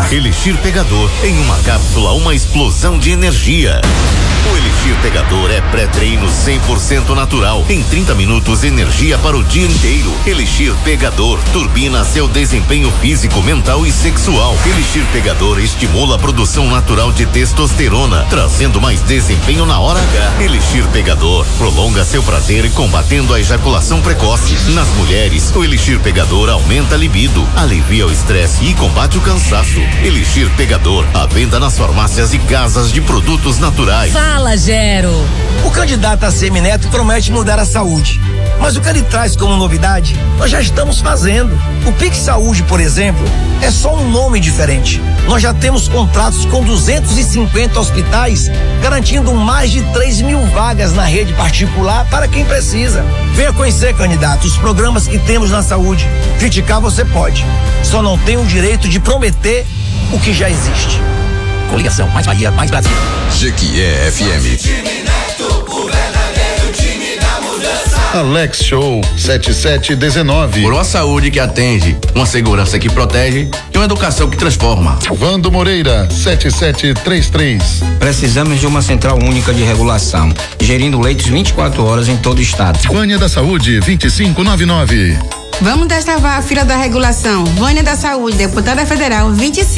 Elixir Pegador, em uma cápsula, uma explosão de energia. O Elixir Pegador é pré-treino 100% natural. Em 30 minutos, energia para o dia inteiro. Elixir Pegador turbina seu desempenho físico, mental e sexual. Elixir Pegador estimula a produção natural de testosterona, trazendo mais desempenho na hora H. Elixir Pegador prolonga seu prazer combatendo a ejaculação precoce. Nas mulheres, o Elixir Pegador aumenta a libido, alivia o estresse e combate o cansaço. Elixir Pegador, à venda nas farmácias e casas de produtos naturais. Fala, Gero. O candidato ACM Neto promete mudar a saúde, mas o que ele traz como novidade, nós já estamos fazendo. O Pix Saúde, por exemplo, é só um nome diferente. Nós já temos contratos com 250 hospitais, garantindo mais de 3.000 vagas na rede particular para quem precisa. Venha conhecer, candidato, os programas que temos na saúde. Criticar você pode, só não tem o direito de prometer o que já existe. Coligação Mais Bahia, Mais Brasil. Jequié FM. Alex Show 7719. Por uma saúde que atende, uma segurança que protege e uma educação que transforma. Vando Moreira 7733. Precisamos de uma central única de regulação, gerindo leitos 24 horas em todo o estado. Vânia da Saúde 2599. Vamos destravar a fila da regulação. Vânia da Saúde, deputada federal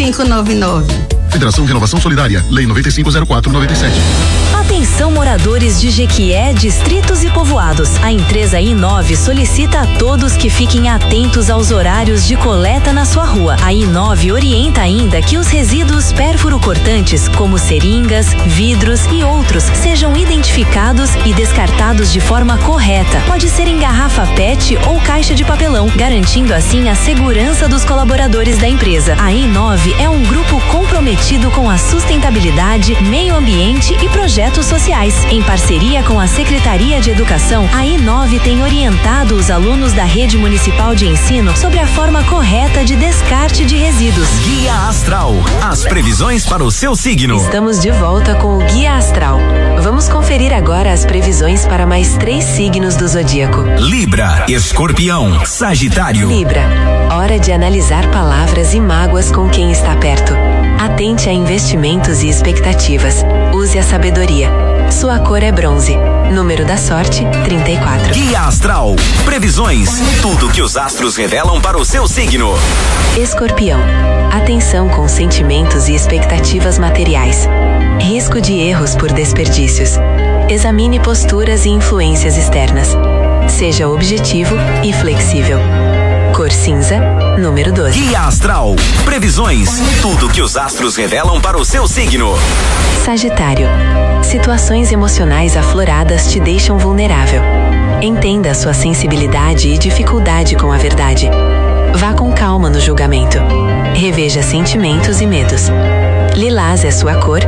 2599. Federação Renovação Solidária, Lei 9504/97. Atenção, moradores de Jequié, distritos e povoados. A empresa I9 solicita a todos que fiquem atentos aos horários de coleta na sua rua. A I9 orienta ainda que os resíduos pérfuro-cortantes, como seringas, vidros e outros, sejam identificados e descartados de forma correta. Pode ser em garrafa PET ou caixa de papelão, garantindo assim a segurança dos colaboradores da empresa. A I9 é um grupo comprometido com a sustentabilidade, meio ambiente e projetos sociais. Em parceria com a Secretaria de Educação, a I9 tem orientado os alunos da Rede Municipal de Ensino sobre a forma correta de descarte de resíduos. Guia Astral, as previsões para o seu signo. Estamos de volta com o Guia Astral. Vamos conferir agora as previsões para mais 3 signos do zodíaco: Libra, Escorpião, Sagitário. Libra, hora de analisar palavras e mágoas com quem está perto. Atente a investimentos e expectativas. Use a sabedoria. Sua cor é bronze. Número da sorte, 34. Guia Astral. Previsões. Tudo que os astros revelam para o seu signo. Escorpião. Atenção com sentimentos e expectativas materiais. Risco de erros por desperdícios. Examine posturas e influências externas. Seja objetivo e flexível. Cor cinza, número 12. Guia Astral. Previsões. Tudo que os astros revelam para o seu signo. Sagitário. Situações emocionais afloradas te deixam vulnerável. Entenda a sua sensibilidade e dificuldade com a verdade. Vá com calma no julgamento. Reveja sentimentos e medos. Lilás é sua cor,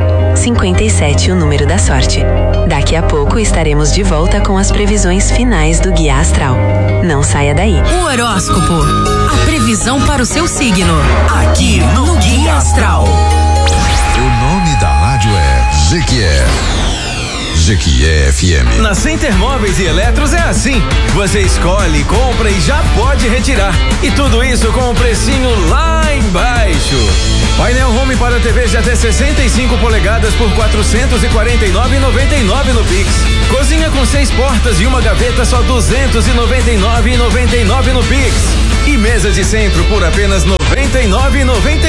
57 o número da sorte. Daqui a pouco estaremos de volta com as previsões finais do Guia Astral. Não saia daí. O horóscopo, a previsão para o seu signo. Aqui no Guia Astral. O nome da rádio é Jequié. Jequié FM. Na Center Móveis e Eletros é assim. Você escolhe, compra e já pode retirar. E tudo isso com um precinho lá embaixo. Painel home para TVs de até 65 polegadas por R$ 449,99 no Pix. Cozinha com 6 portas e uma gaveta só R$ 299,99 no Pix. E mesa de centro por apenas R$ 99,99.